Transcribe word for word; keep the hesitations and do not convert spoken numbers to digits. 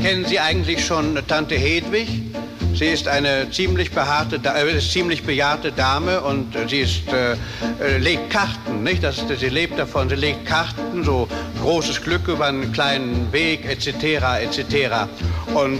kennen Sie eigentlich schon Tante Hedwig? Sie ist eine ziemlich behaarte, äh, ziemlich bejahrte Dame und sie ist, äh, äh, legt Karten, nicht? Das ist, sie lebt davon, sie legt Karten, so großes Glück über einen kleinen Weg, et cetera, et cetera. Und